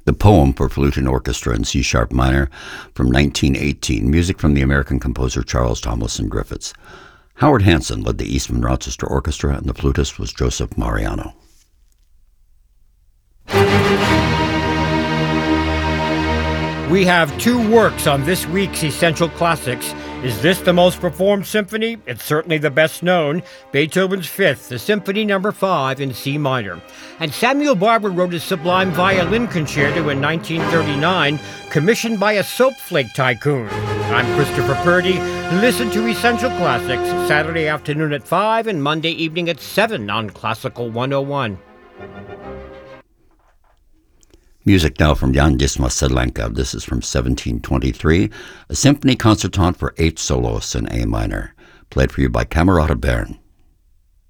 The Poem for Flute and Orchestra in C-sharp minor from 1918, music from the American composer Charles Tomlinson Griffiths. Howard Hanson led the Eastman Rochester Orchestra, and the flutist was Joseph Mariano. We have two works on this week's Essential Classics. Is this the most performed symphony? It's certainly the best known, Beethoven's Fifth, the Symphony No. 5 in C minor. And Samuel Barber wrote his sublime violin concerto in 1939, commissioned by a soap flake tycoon. I'm Christopher Purdy. Listen to Essential Classics Saturday afternoon at 5 and Monday evening at 7 on Classical 101. Music now from Jan Dismas Sedlenka. This is from 1723, a symphony concertant for 8 soloists in A minor, played for you by Camerata Bern.